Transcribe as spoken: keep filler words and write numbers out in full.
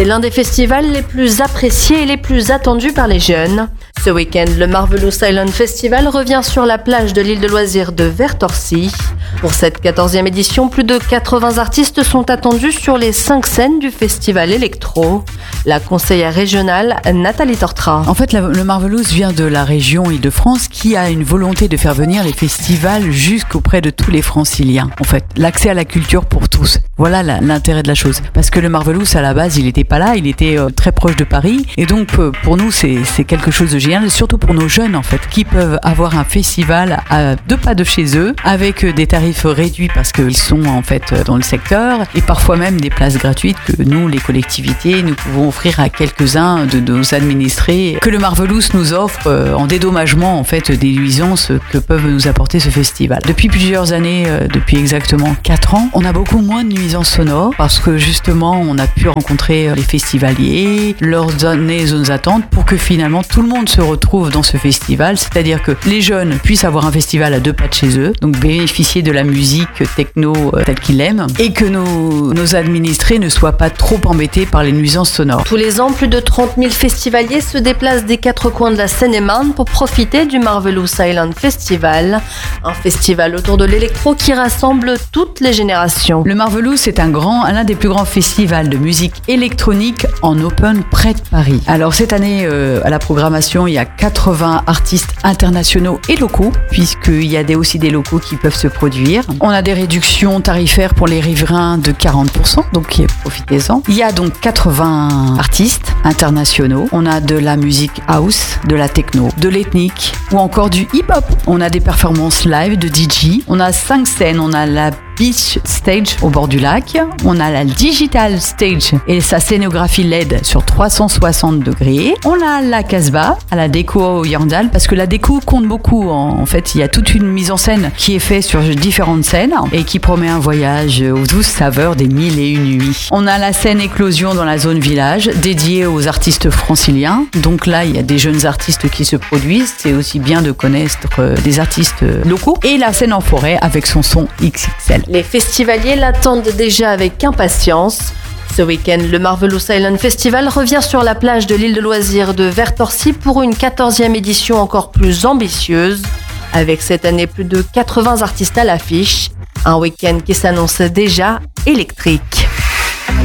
C'est l'un des festivals les plus appréciés et les plus attendus par les jeunes. Ce week-end, le Marvelous Island Festival revient sur la plage de l'île de loisirs de Vertorcy. Pour cette quatorzième édition, plus de quatre-vingts artistes sont attendus sur les cinq scènes du festival électro. La conseillère régionale, Nathalie Tortra. En fait, la, le Marvelous vient de la région Île-de-France qui a une volonté de faire venir les festivals jusqu'auprès de tous les franciliens. En fait, l'accès à la culture pour tous. Voilà la, l'intérêt de la chose. Parce que le Marvelous, à la base, il n'était pas là, il était euh, très proche de Paris. Et donc, euh, pour nous, c'est, c'est quelque chose de génial, surtout pour nos jeunes, en fait, qui peuvent avoir un festival à deux pas de chez eux, avec euh, des tarifs réduits parce qu'ils sont, en fait, dans le secteur, et parfois même des places gratuites que nous, les collectivités, nous pouvons offrir à quelques-uns de nos administrés, que le Marvelous nous offre euh, en dédommagement, en fait, des nuisances que peuvent nous apporter ce festival. Depuis plusieurs années, euh, depuis exactement quatre ans, on a beaucoup moins de nuisances sonores parce que justement, on a pu rencontrer les festivaliers, leur donner zones d'attente pour que finalement tout le monde se retrouve dans ce festival, c'est-à-dire que les jeunes puissent avoir un festival à deux pas de chez eux, donc bénéficier de la musique techno euh, telle qu'ils l'aiment, et que nos, nos administrés ne soient pas trop embêtés par les nuisances sonores. Tous les ans, plus de trente mille festivaliers se déplacent des quatre coins de la Seine-et-Marne pour profiter du Marvelous Island Festival, un festival autour de l'électro qui rassemble toutes les générations. Le Marvelous est un grand, l'un des plus grands festivals de musique électronique en open près de Paris. Alors cette année, euh, à la programmation, il y a quatre-vingts artistes internationaux et locaux, puisqu'il y a des, aussi des locaux qui peuvent se produire. On a des réductions tarifaires pour les riverains de quarante pour cent, donc profitez-en. Il y a donc quatre-vingts artistes internationaux. On a de la musique house, de la techno, de l'ethnique ou encore du hip-hop. On a des performances live de D J. On a cinq scènes. On a la Beach Stage au bord du lac, on a la Digital Stage et sa scénographie L E D sur trois cent soixante degrés, on a la Casbah à la déco Yandal parce que la déco compte beaucoup, en fait il y a toute une mise en scène qui est faite sur différentes scènes et qui promet un voyage aux douces saveurs des mille et une nuits. On a la scène Éclosion dans la zone village dédiée aux artistes franciliens, donc là il y a des jeunes artistes qui se produisent, c'est aussi bien de connaître des artistes locaux, et la scène en forêt avec son son X X L. Les festivaliers l'attendent déjà avec impatience. Ce week-end, le Marvelous Island Festival revient sur la plage de l'île de loisirs de Vertorcy pour une quatorzième édition encore plus ambitieuse, avec cette année plus de quatre-vingts artistes à l'affiche. Un week-end qui s'annonce déjà électrique.